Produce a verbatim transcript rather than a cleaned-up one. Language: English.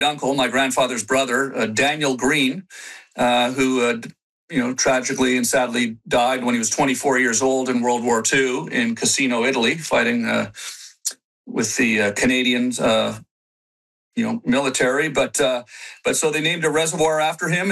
uncle, my grandfather's brother, uh, Daniel Green, uh, who, uh, you know, tragically and sadly died when he was twenty-four years old in World War Two in Cassino, Italy, fighting uh, with the uh, Canadians, uh, you know, military. But uh, but so they named a reservoir after him.